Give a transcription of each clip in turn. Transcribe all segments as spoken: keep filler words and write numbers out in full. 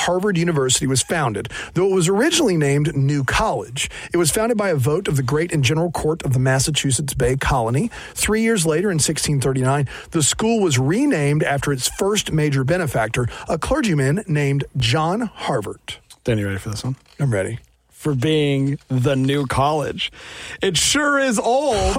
Harvard University was founded, though it was originally named New College. It was founded by a vote of the Great and General Court of the Massachusetts Bay Colony. Three years later, in sixteen thirty-nine, the school was renamed after its first major benefactor, a clergyman named John Harvard. Dan, you ready for this one? I'm ready. For being the New College. It sure is old.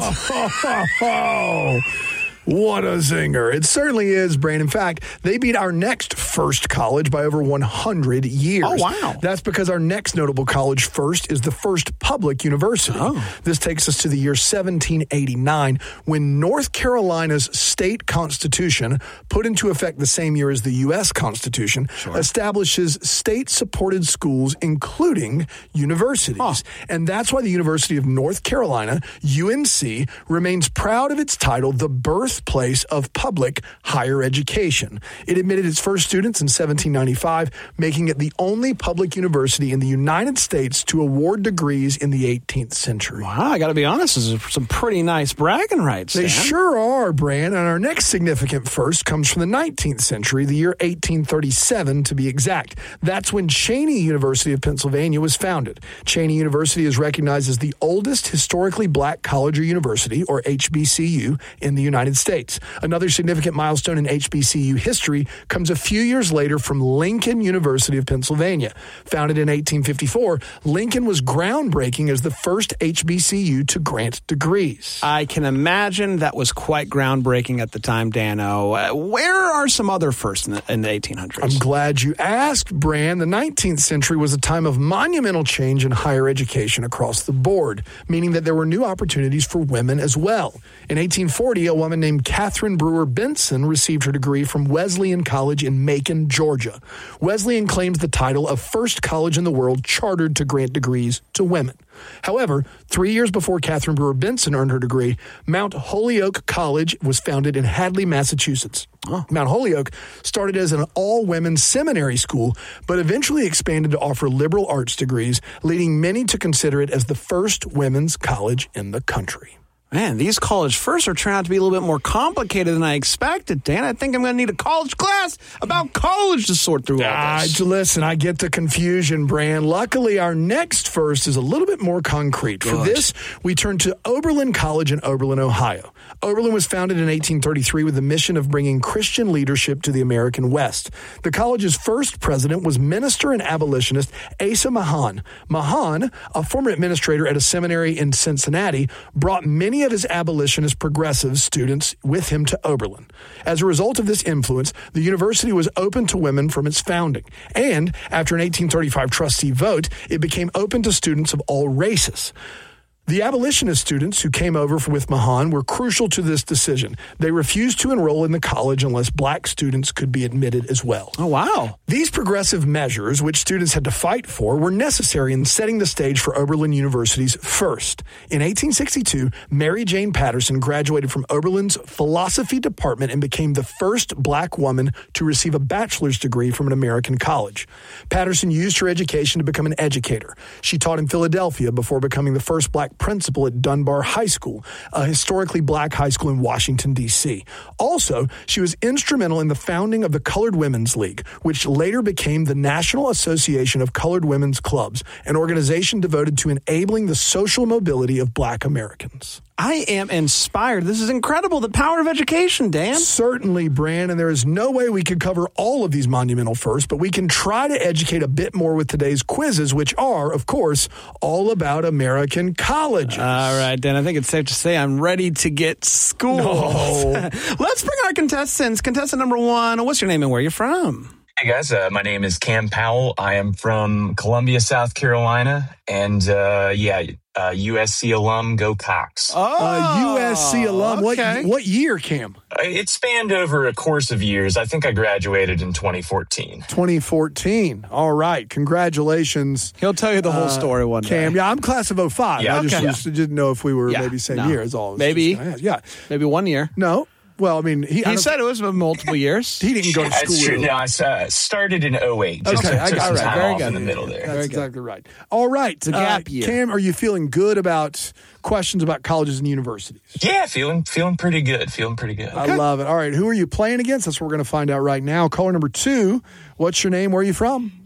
What a zinger. It certainly is, Brain. In fact, they beat our next first college by over one hundred years. Oh, wow. That's because our next notable college first is the first public university. Oh. This takes us to the year seventeen eighty-nine, when North Carolina's state constitution, put into effect the same year as the U S Constitution, Sure. establishes state-supported schools, including universities. Huh. And that's why the University of North Carolina, U N C, remains proud of its title, the birthplace of public higher education. It admitted its first students in seventeen ninety-five, making it the only public university in the United States to award degrees in the eighteenth century. Wow, I got to be honest, this is some pretty nice bragging rights, They Dan. sure are, Bran. And our next significant first comes from the nineteenth century, the year eighteen thirty-seven to be exact. That's when Cheyney University of Pennsylvania was founded. Cheyney University is recognized as the oldest historically black college or university, or H B C U, in the United States. Another significant milestone in H B C U history comes a few years later from Lincoln University of Pennsylvania. Founded in eighteen fifty-four, Lincoln was groundbreaking as the first H B C U to grant degrees. I can imagine that was quite groundbreaking at the time, Dano. Uh, where are some other firsts in the, in the eighteen hundreds? I'm glad you asked, Bran. The nineteenth century was a time of monumental change in higher education across the board, meaning that there were new opportunities for women as well. In eighteen forty, a woman named Catherine Brewer Benson received her degree from Wesleyan College in Macon, Georgia. Wesleyan claims the title of first college in the world chartered to grant degrees to women. However, three years before Catherine Brewer Benson earned her degree, Mount Holyoke College was founded in Hadley, Massachusetts. Oh. Mount Holyoke started as an all-women seminary school, but eventually expanded to offer liberal arts degrees, leading many to consider it as the first women's college in the country. Man, these college firsts are turning out to be a little bit more complicated than I expected, Dan. I think I'm going to need a college class about college to sort through all Ah, this. listen, I get the confusion, Bran. Luckily, our next first is a little bit more concrete. For Good. this, we turn to Oberlin College in Oberlin, Ohio. Oberlin was founded in eighteen thirty-three with the mission of bringing Christian leadership to the American West. The college's first president was minister and abolitionist Asa Mahan. Mahan, a former administrator at a seminary in Cincinnati, brought many of his abolitionist progressive students with him to Oberlin. As a result of this influence, the university was open to women from its founding. And after an eighteen thirty-five trustee vote, it became open to students of all races. The abolitionist students who came over with Mahan were crucial to this decision. They refused to enroll in the college unless black students could be admitted as well. Oh, wow. These progressive measures, which students had to fight for, were necessary in setting the stage for Oberlin University's first. In eighteen sixty-two, Mary Jane Patterson graduated from Oberlin's philosophy department and became the first black woman to receive a bachelor's degree from an American college. Patterson used her education to become an educator. She taught in Philadelphia before becoming the first black principal at Dunbar High School, a historically black high school in Washington, D C Also, she was instrumental in the founding of the Colored Women's League, which later became the National Association of Colored Women's Clubs, an organization devoted to enabling the social mobility of black Americans. I am inspired. This is incredible. The power of education, Dan. Certainly, Bran, and there is no way we could cover all of these monumental firsts, but we can try to educate a bit more with today's quizzes, which are, of course, all about American colleges. All right, Dan, I think it's safe to say I'm ready to get schooled. No. Let's bring our contestants. Contestant number one, what's your name and where you're from? Hey guys, uh, my name is Cam Powell. I am from Columbia, South Carolina, and uh, yeah, uh, U S C alum, go Cox. Oh, uh, U S C alum. okay. What, what year, Cam? Uh, It spanned over a course of years. I think I graduated in twenty fourteen. twenty fourteen. All right. Congratulations. He'll tell you the whole uh, story one day. Cam, yeah, I'm class of oh five. Yeah, I just, okay. just didn't know if we were Yeah, maybe same no. year as all. I was Maybe. just gonna ask. Yeah. Maybe one year. No. Well, I mean, he, I He don't- said it was multiple years. he didn't go to That's school. true. No, I uh, started in oh eight. Just Okay, took, I took got some it. time Very off good. in the middle there. That's Very good. exactly right. All right. a gap uh, year. Cam, are you feeling good about questions about colleges and universities? Yeah, feeling feeling pretty good. Feeling pretty good. I love it. All right. Who are you playing against? That's what we're going to find out right now. Caller number two. What's your name? Where are you from?